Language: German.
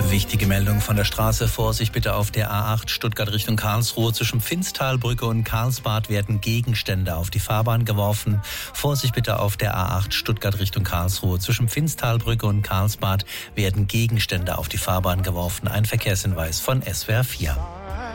Wichtige Meldung von der Straße. Vorsicht bitte auf der A8 Stuttgart Richtung Karlsruhe. Zwischen Pfinztalbrücke und Karlsbad werden Gegenstände auf die Fahrbahn geworfen. Vorsicht bitte auf der A8 Stuttgart Richtung Karlsruhe. Zwischen Pfinztalbrücke und Karlsbad werden Gegenstände auf die Fahrbahn geworfen. Ein Verkehrshinweis von SWR 4.